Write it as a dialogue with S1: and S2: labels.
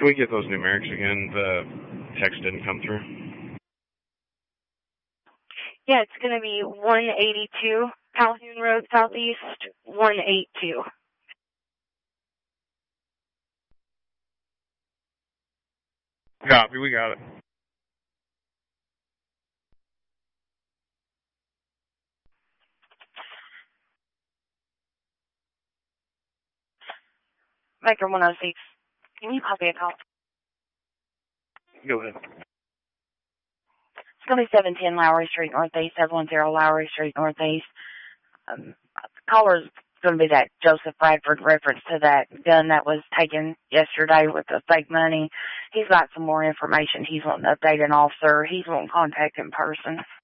S1: Can we get those numerics again? The text didn't come through.
S2: Yeah, it's going to be 182 Calhoun Road Southeast, 182.
S1: Copy, we got it.
S2: Maker 106. Can you copy a call?
S1: Go ahead.
S2: It's going to be 710 Lowry Street Northeast, 710 Lowry Street Northeast. Caller's going to be that Joseph Bradford reference to that gun that was taken yesterday with the fake money. He's got some more information. He's wanting to update an officer. He's wanting contact in person.